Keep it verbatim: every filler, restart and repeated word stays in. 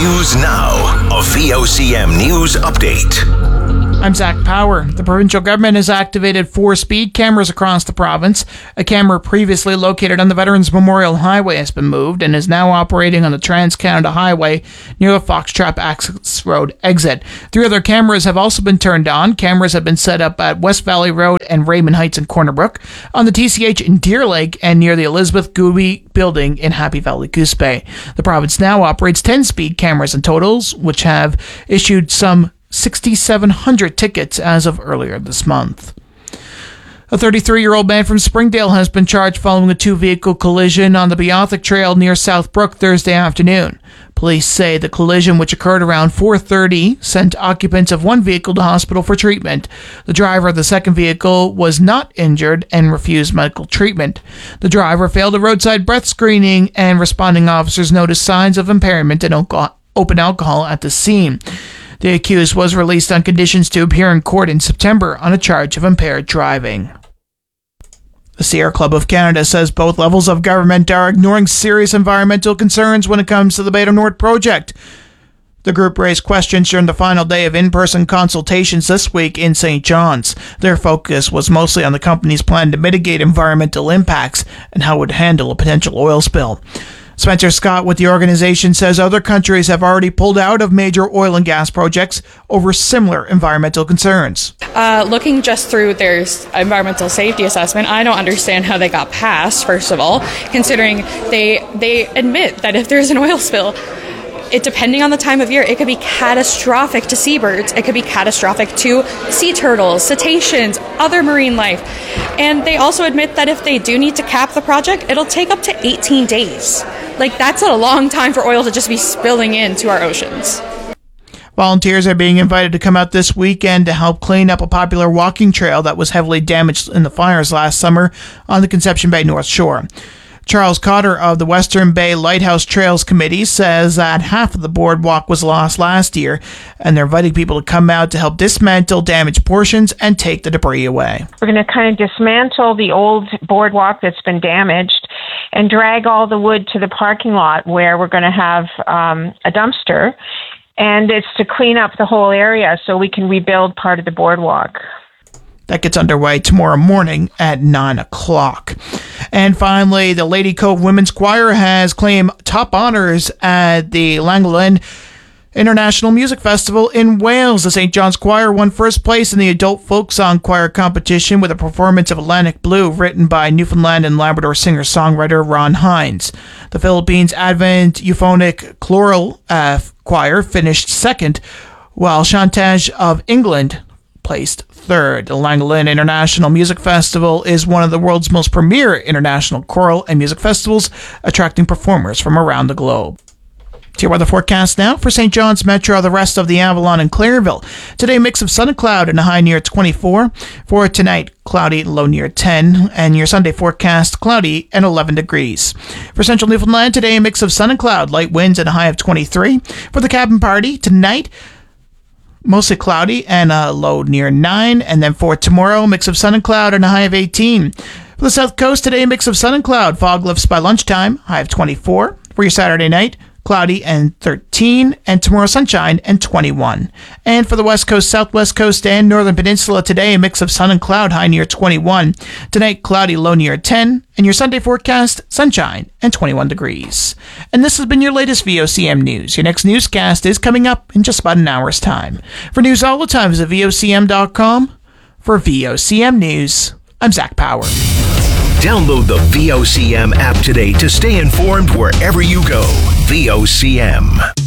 News Now, a V O C M News Update. I'm Zach Power. The provincial government has activated four speed cameras across the province. A camera previously located on the Veterans Memorial Highway has been moved and is now operating on the Trans-Canada Highway near the Foxtrap Access Road exit. Three other cameras have also been turned on. Cameras have been set up at West Valley Road and Raymond Heights in Corner Brook, on the T C H in Deer Lake, and near the Elizabeth Gooby building in Happy Valley Goose Bay. The province now operates ten speed cameras in totals, which have issued some six thousand seven hundred tickets as of earlier this month. A thirty-three-year-old man from Springdale has been charged following a two-vehicle collision on the Beothic Trail near South Brook Thursday afternoon. Police say the collision, which occurred around four thirty, sent occupants of one vehicle to hospital for treatment. The driver of the second vehicle was not injured and refused medical treatment. The driver failed a roadside breath screening, and responding officers noticed signs of impairment and alco- open alcohol at the scene. The accused was released on conditions to appear in court in September on a charge of impaired driving. The Sierra Club of Canada says both levels of government are ignoring serious environmental concerns when it comes to the Bay du Nord project. The group raised questions during the final day of in-person consultations this week in Saint John's. Their focus was mostly on the company's plan to mitigate environmental impacts and how it would handle a potential oil spill. Spencer Scott with the organization says other countries have already pulled out of major oil and gas projects over similar environmental concerns. Uh, looking just through their environmental safety assessment, I don't understand how they got passed, first of all, considering they they admit that if there's an oil spill, it, depending on the time of year, it could be catastrophic to seabirds. It could be catastrophic to sea turtles, cetaceans, other marine life. And they also admit that if they do need to cap the project, it'll take up to eighteen days. Like, that's a long time for oil to just be spilling into our oceans. Volunteers are being invited to come out this weekend to help clean up a popular walking trail that was heavily damaged in the fires last summer on the Conception Bay North Shore. Charles Cotter of the Western Bay Lighthouse Trails Committee says that half of the boardwalk was lost last year, and they're inviting people to come out to help dismantle damaged portions and take the debris away. We're going to kind of dismantle the old boardwalk that's been damaged and drag all the wood to the parking lot where we're going to have um, a dumpster, and it's to clean up the whole area so we can rebuild part of the boardwalk. That gets underway tomorrow morning at nine o'clock. And finally, the Lady Cove Women's Choir has claimed top honors at the Llangollen International Music Festival in Wales. The Saint John's Choir won first place in the Adult Folk Song Choir competition with a performance of Atlantic Blue written by Newfoundland and Labrador singer-songwriter Ron Hines. The Philippines Advent Euphonic Choral uh, Choir finished second, while Chantage of England placed third. The Llangollen International Music Festival is one of the world's most premier international choral and music festivals, attracting performers from around the globe. To your weather forecast now for Saint John's Metro, the rest of the Avalon and Clairville. Today, mix of sun and cloud and a high near twenty-four. For tonight, cloudy, low near ten. And your Sunday forecast, cloudy and eleven degrees. For Central Newfoundland, today, a mix of sun and cloud, light winds and a high of twenty-three. For the cabin party, tonight, mostly cloudy and a low near nine. And then for tomorrow, mix of sun and cloud and a high of eighteen. For the South Coast, today, a mix of sun and cloud. Fog lifts by lunchtime, high of twenty-four. For your Saturday night, cloudy and thirteen, and tomorrow sunshine and twenty-one. And for the West Coast, Southwest Coast, and Northern Peninsula, today a mix of sun and cloud, high near twenty-one. Tonight, cloudy, low near ten, and your Sunday forecast, sunshine and twenty-one degrees. And this has been your latest V O C M News. Your next newscast is coming up in just about an hour's time. For news all the time, visit V O C M dot com. For V O C M News, I'm Zach Power. Download the V O C M app today to stay informed wherever you go. V O C M.